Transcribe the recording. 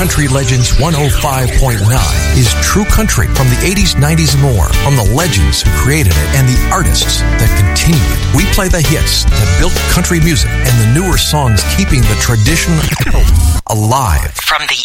Country Legends 105.9 is true country from the 80s, 90s, and more, from the legends who created it and the artists that continue it. We play the hits that built country music and the newer songs keeping the tradition alive. From the